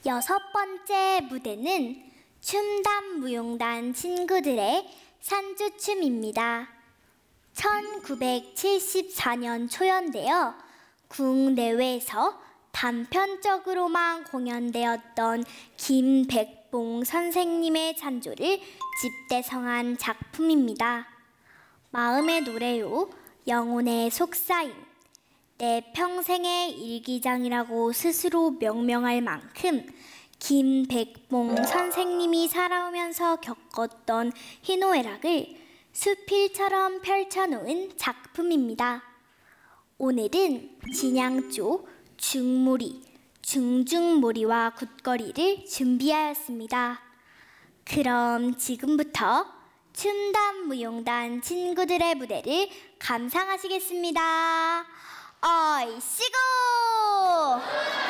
6번째 무대는 춤단 무용단 친구들의 산주춤입니다. 1974년 초연되어 국내외에서 단편적으로만 공연되었던 김백봉 선생님의 찬조를 집대성한 작품입니다. 마음의 노래요, 영혼의 속사임, 내 평생의 일기장이라고 스스로 명명할 만큼 김백봉 선생님이 살아오면서 겪었던 희노애락을 수필처럼 펼쳐놓은 작품입니다. 오늘은 진양조, 중무리, 중중무리와 굿거리를 준비하였습니다. 그럼 지금부터 춤단 무용단 친구들의 무대를 감상하시겠습니다. 얼씨구!